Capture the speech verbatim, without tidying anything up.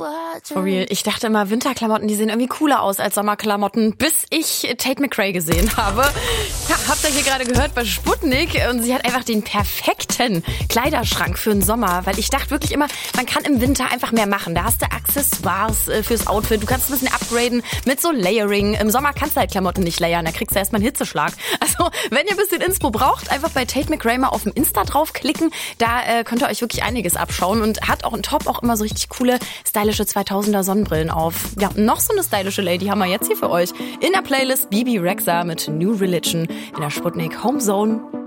For real. Ich dachte immer, Winterklamotten, die sehen irgendwie cooler aus als Sommerklamotten, bis ich Tate McRae gesehen habe. Ja, habt ihr hier gerade gehört bei Sputnik, und sie hat einfach den perfekten Kleiderschrank für den Sommer, weil ich dachte wirklich immer, man kann im Winter einfach mehr machen. Da hast du Accessoires fürs Outfit, du kannst ein bisschen upgraden mit so Layering. Im Sommer kannst du halt Klamotten nicht layern, da kriegst du erstmal einen Hitzeschlag. Also, wenn ihr ein bisschen Inspo braucht, einfach bei Tate McRae mal auf dem Insta draufklicken, da äh, könnt ihr euch wirklich einiges abschauen, und hat auch ein Top auch immer so richtig coole, stylische zweitausender Sonnenbrillen auf. Ja, noch so eine stylische Lady haben wir jetzt hier für euch in der Playlist Bibi Rexha mit New Religion in der Sputnik Home Zone.